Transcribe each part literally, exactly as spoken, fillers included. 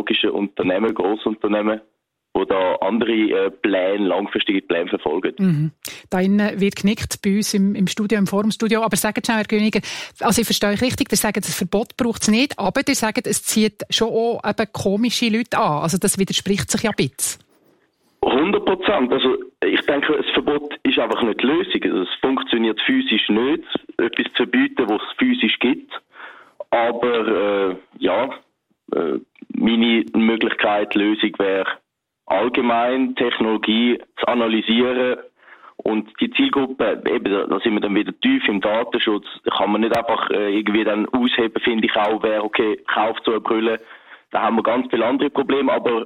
technologischen Unternehmen, Grossunternehmen, die da andere äh, Pläne, langfristige Pläne verfolgen. Mhm. Da innen wird genickt bei uns im, im Studio, im Forumstudio. Aber sagt schnell, Herr Grüniger, also ich verstehe euch richtig, ihr sagt, das Verbot braucht es nicht, aber ihr sagt, es zieht schon auch eben komische Leute an. Also das widerspricht sich ja ein bisschen. hundert Prozent. Also ich denke, das Verbot ist einfach nicht die Lösung. Also, es funktioniert physisch nicht, etwas zu verbieten, was es physisch gibt. Aber äh, ja, äh, meine Möglichkeit, Lösung wäre allgemein Technologie zu analysieren und die Zielgruppe, eben, da sind wir dann wieder tief im Datenschutz, kann man nicht einfach äh, irgendwie dann ausheben, finde ich auch, wer okay, kauft so eine Brille, da haben wir ganz viele andere Probleme, aber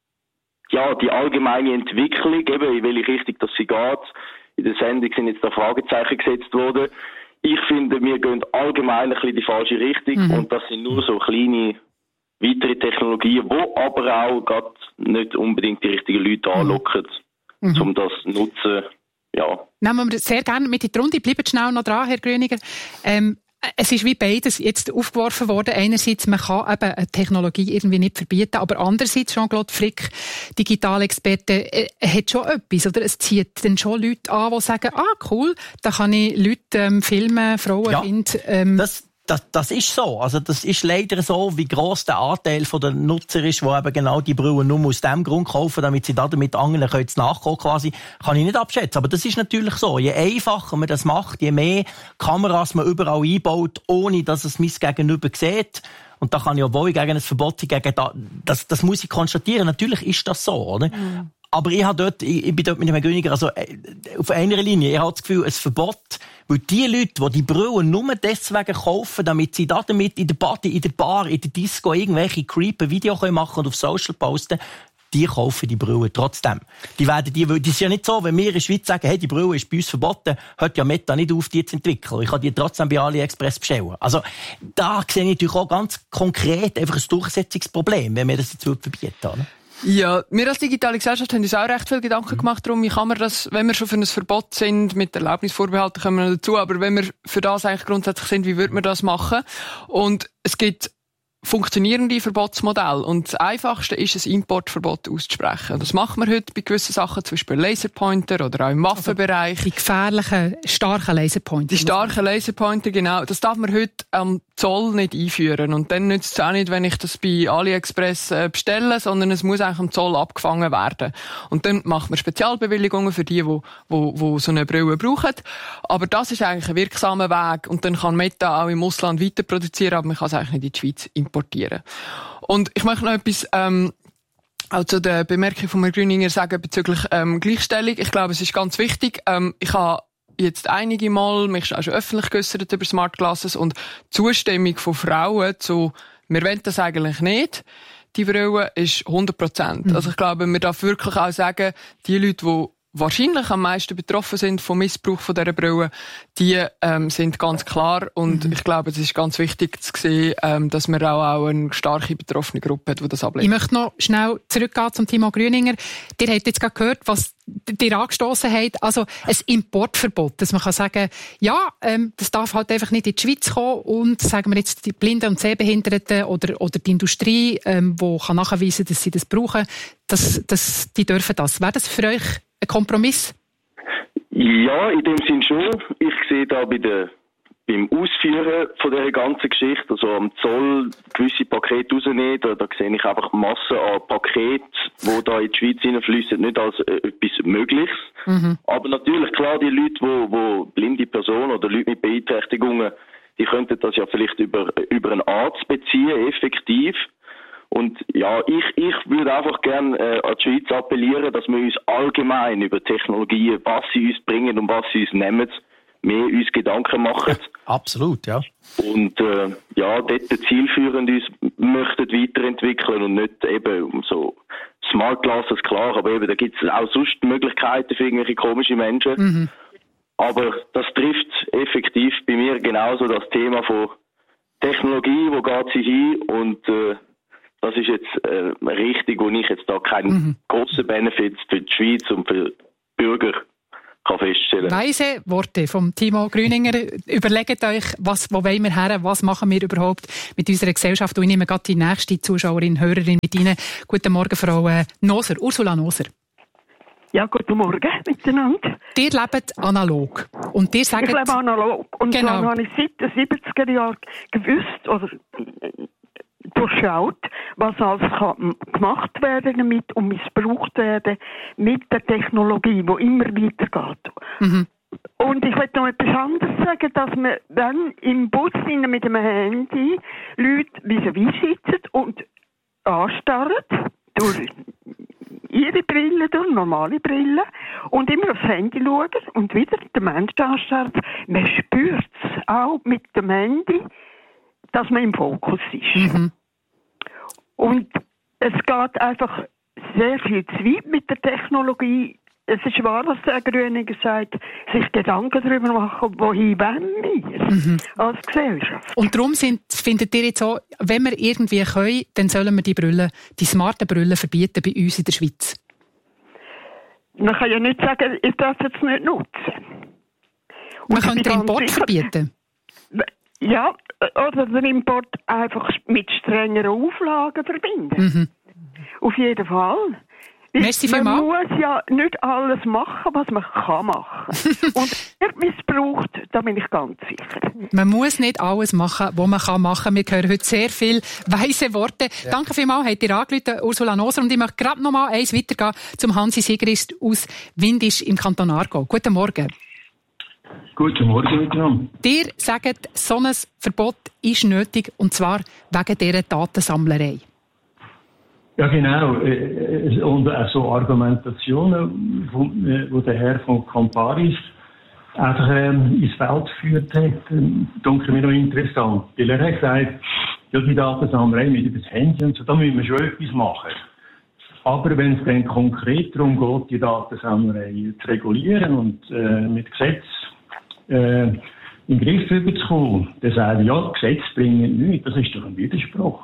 ja, die allgemeine Entwicklung, eben, in welche Richtung das sie geht, in der Sendung sind jetzt da Fragezeichen gesetzt worden. Ich finde, wir gehen allgemein ein bisschen in die falsche Richtung mhm. und das sind nur so kleine weitere Technologien, die aber auch gerade nicht unbedingt die richtigen Leute anlocken, mhm. um das zu nutzen. Ja. Nehmen wir sehr gerne mit in die Runde. Bleibt schnell noch dran, Herr Grüniger. Ähm, es ist wie beides jetzt aufgeworfen worden. Einerseits, man kann eben eine Technologie irgendwie nicht verbieten, aber andererseits, Jean-Claude Frick, Digitalexperte, äh, hat schon etwas, oder? Es zieht dann schon Leute an, die sagen, ah, cool, da kann ich Leute ähm, filmen, Frauen, ja, Kinder. Ähm, das Das, das ist so. Also, das ist leider so, wie gross der Anteil der Nutzer ist, die eben genau die Brille nur aus dem Grund kaufen, damit sie damit anderen können nachkommen quasi, kann ich nicht abschätzen. Aber das ist natürlich so. Je einfacher man das macht, je mehr Kameras man überall einbaut, ohne dass es mein Gegenüber sieht. Und da kann ich, obwohl ich gegen ein Verbot gegen da, das, das muss ich konstatieren. Natürlich ist das so, oder? Mhm. Aber ich, habe dort, ich, ich bin dort mit dem Herrn Grüniger, also äh, auf einer Linie. Ich habe das Gefühl, ein Verbot, weil die Leute, die die Brille nur deswegen kaufen, damit sie da damit in der Party, in der Bar, in der Disco irgendwelche creepy Videos machen und auf Social posten, die kaufen die Brille trotzdem. Die werden die, das ist ja nicht so, wenn wir in der Schweiz sagen, hey, die Brille ist bei uns verboten, hört ja Meta nicht auf, die zu entwickeln. Ich kann die trotzdem bei AliExpress bestellen. Also, da sehe ich natürlich auch ganz konkret einfach ein Durchsetzungsproblem, wenn wir das jetzt verbieten, oder? Ja, wir als digitale Gesellschaft haben uns auch recht viel Gedanken gemacht darum, wie kann man das, wenn wir schon für ein Verbot sind, mit Erlaubnisvorbehalten kommen wir noch dazu, aber wenn wir für das eigentlich grundsätzlich sind, wie würde man das machen? Und es gibt funktionierende Verbotsmodelle. Und das Einfachste ist, ein Importverbot auszusprechen. Das machen wir heute bei gewissen Sachen, zum Beispiel Laserpointer oder auch im Waffenbereich. Also die gefährlichen, starken Laserpointer. Die starken Laserpointer, genau. Das darf man heute am Zoll nicht einführen. Und dann nützt es auch nicht, wenn ich das bei AliExpress äh, bestelle, sondern es muss eigentlich am Zoll abgefangen werden. Und dann macht man Spezialbewilligungen für die, die, die, die so eine Brille brauchen. Aber das ist eigentlich ein wirksamer Weg. Und dann kann Meta auch im Ausland weiter produzieren, aber man kann es eigentlich nicht in die Schweiz importieren. Und ich möchte noch etwas ähm, auch zu der Bemerkung von Herrn Grüniger sagen bezüglich ähm, Gleichstellung. Ich glaube, es ist ganz wichtig. Ähm, ich habe jetzt einige Mal mich auch schon öffentlich geäussert über Smart Glasses und Zustimmung von Frauen zu, wir wollen das eigentlich nicht, die Brille ist hundert Prozent. Mhm. Also ich glaube, man darf wirklich auch sagen, die Leute, die wahrscheinlich am meisten betroffen sind vom Missbrauch von dieser Brille, die ähm, sind ganz klar. Und mhm. ich glaube, es ist ganz wichtig zu sehen, ähm, dass man auch, auch eine starke betroffene Gruppe hat, die das ablehnt. Ich möchte noch schnell zurückgehen zum Thema Grüninger. Ihr habt jetzt gerade gehört, was ihr angestoßen habt. Also ein Importverbot, dass man kann sagen, ja, ähm, das darf halt einfach nicht in die Schweiz kommen und, sagen wir jetzt, die Blinden und Sehbehinderten oder, oder die Industrie, ähm, die kann nachweisen, dass sie das brauchen, dass, dass die dürfen das. Wäre das für euch ein Kompromiss? Ja, in dem Sinn schon. Ich sehe da bei der, beim Ausführen von dieser ganzen Geschichte, also am Zoll gewisse Pakete rausnehmen, da, da sehe ich einfach Massen an Paketen, die da in die Schweiz hineinfließen, nicht als äh, etwas Mögliches. Mhm. Aber natürlich, klar, die Leute, die, die blinde Personen oder Leute mit Beeinträchtigungen, die könnten das ja vielleicht über, über einen Arzt beziehen, effektiv. Und ja, ich, ich würde einfach gerne äh, an die Schweiz appellieren, dass wir uns allgemein über Technologien, was sie uns bringen und was sie uns nehmen, mehr uns Gedanken machen. Ja, absolut, ja. Und äh, ja, dort zielführend uns möchten weiterentwickeln und nicht eben um so Smart Glasses, klar, aber eben, da gibt es auch sonst Möglichkeiten für irgendwelche komischen Menschen. Mhm. Aber das trifft effektiv bei mir genauso das Thema von Technologie, wo geht sie hin und äh, das ist jetzt äh, richtig, wo ich jetzt da keinen mhm. grossen Benefit für die Schweiz und für die Bürger kann feststellen. Weise Worte vom Timo Grüninger. Überlegt euch, was, wo wollen wir her, was machen wir überhaupt mit unserer Gesellschaft. Und ich nehme gerade die nächste Zuschauerin, Hörerin mit Ihnen. Guten Morgen, Frau Noser, Ursula Noser. Ja, guten Morgen miteinander. Ihr lebt analog. Und ihr sagt, ich lebe analog. Und genau. dann habe ich seit den siebziger Jahren gewusst oder durchschaut, was alles kann gemacht werden damit und missbraucht werden mit der Technologie, die immer weitergeht. Mhm. Und ich möchte noch etwas anderes sagen, dass man dann im Bus mit dem Handy Leute vis-à-vis sitzen und anstarren durch ihre Brille, durch normale Brille und immer aufs Handy schauen und wieder den Mensch anstarren. Man spürt es auch mit dem Handy, dass man im Fokus ist. Mhm. Und es geht einfach sehr viel zu weit mit der Technologie. Es ist wahr, was der Grüninger sagt, sich Gedanken darüber machen, wohin wollen wir mhm. als Gesellschaft. Und darum sind, findet ihr jetzt so, wenn wir irgendwie können, dann sollen wir die Brille, die smarten Brillen verbieten bei uns in der Schweiz? Man kann ja nicht sagen, ich darf es nicht nutzen. Und man könnte den Import sicher verbieten. Ja, oder den Import einfach mit strengeren Auflagen verbinden. Mhm. Auf jeden Fall. Merci man vielmals. muss ja nicht alles machen, was man kann machen. Und er missbraucht, da bin ich ganz sicher. Man muss nicht alles machen, was man kann machen. Wir hören heute sehr viele weise Worte. Ja. Danke vielmals, habt ihr angerufen, Ursula Noser. Und ich möchte gerade noch mal eins weitergehen zum Hansi Sigrist aus Windisch im Kanton Aargau. Guten Morgen. Guten Morgen miteinander. Ihr sagt, so ein Verbot ist nötig, und zwar wegen dieser Datensammlerei. Ja, genau. Und auch so Argumentationen, die der Herr von Camparis einfach ähm, ins Feld geführt hat, denke mir noch interessant. Weil er hat gesagt, ja, die Datensammlerei mit das Handy und so, da müssen wir schon etwas machen. Aber wenn es dann konkret darum geht, die Datensammlerei zu regulieren und äh, mit Gesetz äh, in den Griff zu kommen, dann sagen wir, ja, Gesetze bringen nichts. Das ist doch ein Widerspruch.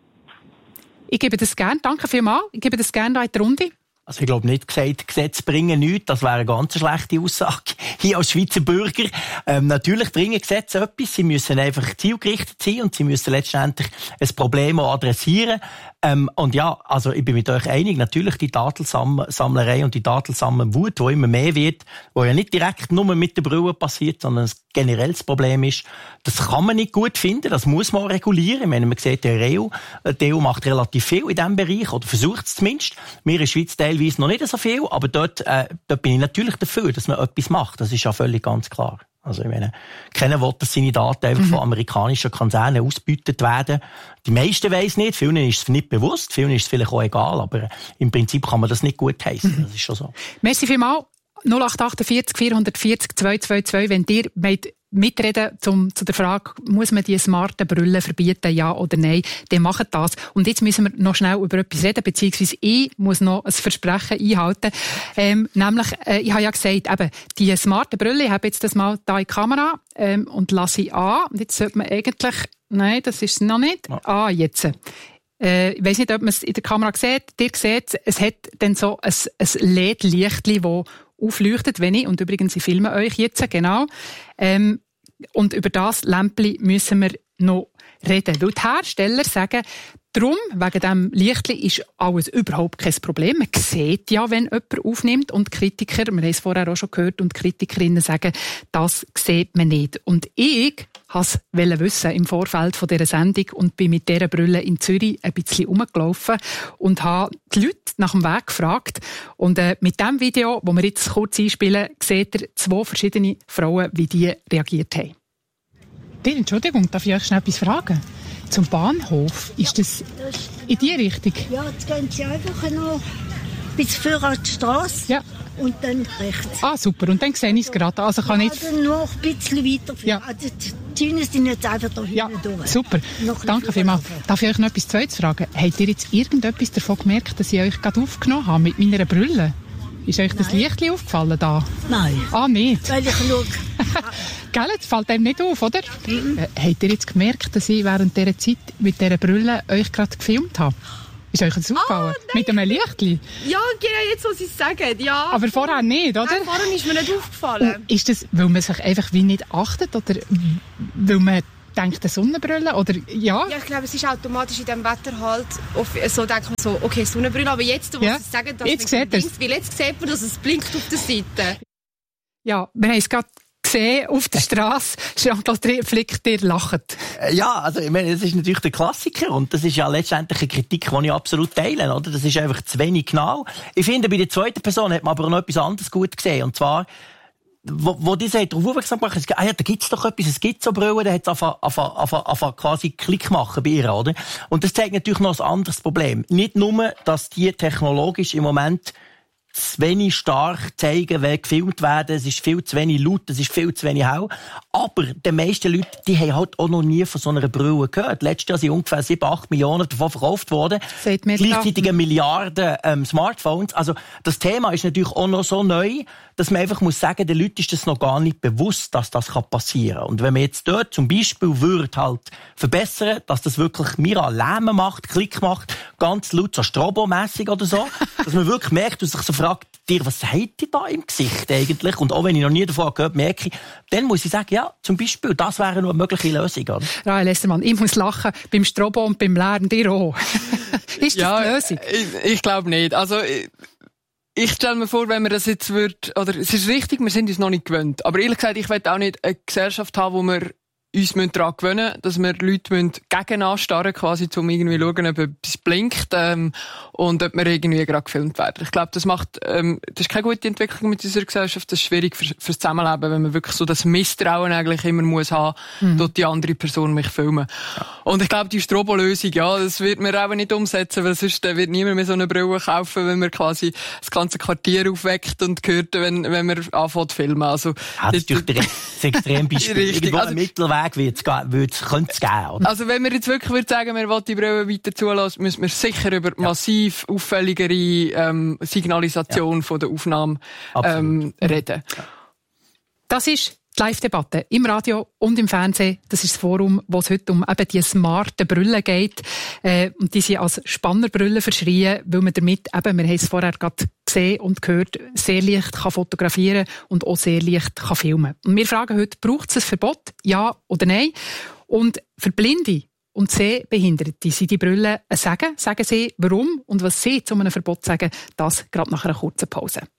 Ich gebe das gerne. Danke vielmals. Ich gebe das gerne in die Runde. Also ich glaube nicht gesagt, Gesetze bringen nichts. Das wäre eine ganz schlechte Aussage hier als Schweizer Bürger. Ähm, natürlich bringen Gesetze etwas. Sie müssen einfach zielgerichtet sein und sie müssen letztendlich ein Problem auch adressieren. Ähm, und ja, also ich bin mit euch einig, natürlich die Datensammlerei und die Datensammelwut, die immer mehr wird, wo ja nicht direkt nur mit der Brille passiert, sondern ein generelles Problem ist, das kann man nicht gut finden, das muss man auch regulieren. Ich meine, man sieht, der E U, die E U macht relativ viel in diesem Bereich, oder versucht es zumindest. Wir in der Schweiz teilweise noch nicht so viel, aber dort, äh, dort bin ich natürlich dafür, dass man etwas macht. Das ist ja völlig ganz klar. Also, ich meine, keiner will, dass seine Daten einfach mhm. von amerikanischen Konzernen ausgebeutet werden. Die meisten weiss nicht, vielen ist es nicht bewusst, vielen ist es vielleicht auch egal, aber im Prinzip kann man das nicht gut heissen. Mhm. Das ist schon so. Merci vielmals. null acht achtundvierzig vierhundertvierzig zweihundertzweiundzwanzig, wenn ihr mitreden zum, zu der Frage, muss man die smarten Brillen verbieten, ja oder nein, dann macht das. Und jetzt müssen wir noch schnell über etwas reden, beziehungsweise ich muss noch ein Versprechen einhalten. Ähm, nämlich, äh, ich habe ja gesagt, eben, die smarten Brillen, ich habe jetzt das mal da in die Kamera ähm, und lasse ich an. Und jetzt sollte man eigentlich, nein, das ist es noch nicht. Ah, jetzt. Äh, ich weiss nicht, ob man es in der Kamera sieht. Ihr seht, es hat dann so ein, ein L E D-Lichtchen, das aufleuchtet, wenn ich, und übrigens, ich filme euch jetzt, genau. Ähm, und über das Lämpchen müssen wir noch reden. Weil die Hersteller sagen, darum, wegen diesem Lichtchen ist alles überhaupt kein Problem. Man sieht ja, wenn jemand aufnimmt. Und Kritiker, wir haben es vorher auch schon gehört, und Kritikerinnen sagen, das sieht man nicht. Und ich wollte es wissen im Vorfeld von dieser Sendung und bin mit dieser Brille in Zürich ein bisschen rumgelaufen und habe die Leute nach dem Weg gefragt. Und äh, mit diesem Video, das wir jetzt kurz einspielen, seht ihr zwei verschiedene Frauen, wie die reagiert haben. Die, Entschuldigung, darf ich euch schnell etwas fragen? Zum Bahnhof, ist das in die Richtung? Ja, jetzt gehen Sie einfach noch bis vor an die Strasse. Ja. Und dann rechts. Ah, super. Und dann sehe ich es gerade. Also kann ja, ich dann noch ein bisschen weiter. Ja. Also die Schienen sind jetzt einfach da hinten ja, durch. Super. Danke vielmals. Darf ich euch noch etwas Zweites fragen? Habt ihr jetzt irgendetwas davon gemerkt, dass ich euch gerade aufgenommen habe mit meiner Brille? Ist euch das Lichtchen aufgefallen da? Nein. Ah, nicht? Weil ich schaue. Gell, das fällt einem nicht auf, oder? Mhm. Äh, habt ihr jetzt gemerkt, dass ich während dieser Zeit mit dieser Brille euch gerade gefilmt habe? Ist euch das aufgefallen? Ah, mit einem Lichtli? Ja, genau, jetzt, wo Sie es sagen, ja. Aber vorher nicht, oder? Nein, vorher ist mir nicht aufgefallen. Und ist das, weil man sich einfach wie nicht achtet, oder weil man denkt, eine Sonnenbrille, oder ja? Ja, ich glaube, es ist automatisch in diesem Wetter halt, so denkt man so, okay, Sonnenbrille, aber jetzt, wo ja. Sie sagen, dass jetzt man links, weil jetzt sieht man, dass es blinkt auf der Seite. Ja, wir haben es gerade gesehen auf der Straße. Jean-Claude Flick, ihr lacht. Ja, also ich meine, das ist natürlich der Klassiker und das ist ja letztendlich eine Kritik, die ich absolut teile, oder? Das ist einfach zu wenig genau. Ich finde, bei der zweiten Person hat man aber noch etwas anderes gut gesehen, und zwar, wo, wo die sagt, darauf aufmerksam machen, ah ja, da gibt's doch etwas, es gibt so Brillen, da hat's angefangen quasi Klick machen bei ihr, oder? Und das zeigt natürlich noch ein anderes Problem. Nicht nur, dass die technologisch im Moment zu wenig stark zeigen, wenn gefilmt werden. Es ist viel zu wenig laut, es ist viel zu wenig hell. Aber die meisten Leute, die haben halt auch noch nie von so einer Brille gehört. Letztes Jahr sind ungefähr sieben, acht Millionen davon verkauft worden. Gleichzeitig eine Milliarde ähm, Smartphones. Also das Thema ist natürlich auch noch so neu, dass man einfach muss sagen, den Leuten ist das noch gar nicht bewusst, dass das passieren kann. Und wenn man jetzt dort zum Beispiel würde halt verbessern, dass das wirklich Mira Lärm macht, Klick macht, ganz laut, so Strobo-mässig oder so, dass man wirklich merkt und sich so fragt, dir, was habt ihr da im Gesicht eigentlich? Und auch wenn ich noch nie davon gehört merke, dann muss ich sagen, ja, zum Beispiel, das wäre nur eine mögliche Lösung. Oder? Rahel Essermann, ich muss lachen, beim Strobo und beim Lärm, dir auch. Ist das ja, die Lösung? Ich, ich glaube nicht. Also, ich, ich stelle mir vor, wenn man das jetzt wird, oder es ist richtig, wir sind uns noch nicht gewöhnt. Aber ehrlich gesagt, ich will auch nicht eine Gesellschaft haben, wo wir uns daran gewöhnen müssen, dass wir Leute gegen anstarren quasi, um irgendwie zu schauen, ob etwas blinkt, ähm, und ob wir irgendwie gerade gefilmt werden. Ich glaube, das macht, ähm, das ist keine gute Entwicklung mit unserer Gesellschaft. Das ist schwierig für, fürs Zusammenleben, wenn man wirklich so das Misstrauen eigentlich immer muss haben, mhm. dort die andere Person mich filmen. Ja. Und ich glaube, die Strobo-Lösung, ja, das wird man auch nicht umsetzen, weil sonst wird niemand mehr so eine Brille kaufen, wenn man quasi das ganze Quartier aufweckt und hört, wenn, wenn man anfängt zu filmen. Also, ja, das ist natürlich das Extrembeispiel. Irgendwo also, ein Mittelweg wird es könnte es geben, oder? Also wenn wir jetzt wirklich würde sagen, wir wollen die Brille weiter zulassen, müssen wir sicher über ja. massiv auffälligere ähm, Signalisation ja. von der Aufnahme ähm, reden. Ja. Das ist die Live-Debatte im Radio und im Fernsehen. Das ist das Forum, wo es heute um eben die smarten Brillen geht. Äh, und die sind als Spannerbrillen verschrien, weil man damit, eben, wir haben es vorher gerade gesehen und gehört, sehr leicht kann fotografieren und auch sehr leicht kann filmen. Und wir fragen heute, braucht es ein Verbot? Ja oder nein? Und für Blinde und Sehbehinderte sind die Brillen ein Segen. Sagen Sie, warum und was Sie zu einem Verbot sagen, das gerade nach einer kurzen Pause.